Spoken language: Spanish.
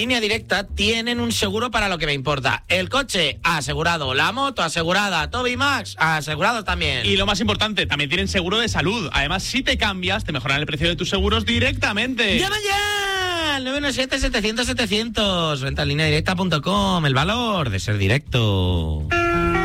Línea Directa tienen un seguro para lo que me importa. El coche asegurado, la moto asegurada, Toby Max asegurados también. Y lo más importante, también tienen seguro de salud. Además, si te cambias, te mejoran el precio de tus seguros directamente. ¡Llama ya! 917-700-700. Venta en lineadirecta.com. El valor de ser directo.